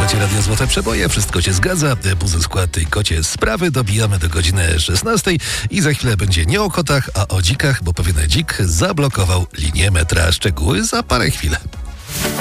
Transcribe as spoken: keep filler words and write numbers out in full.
Słuchacie Radio Złote Przeboje, wszystko się zgadza. Puzy skład tej kocie sprawy dobijamy do godziny szesnastej i za chwilę będzie nie o kotach, a o dzikach, bo pewien dzik zablokował linię metra. Szczegóły za parę chwil.